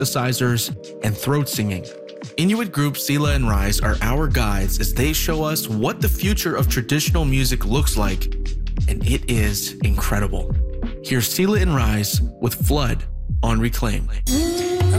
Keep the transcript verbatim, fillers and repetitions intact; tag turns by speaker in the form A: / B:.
A: synthesizers, and throat singing. Inuit group Sila and Rise are our guides as they show us what the future of traditional music looks like, and it is incredible. Here's Sila and Rise with Flood on Reclaim.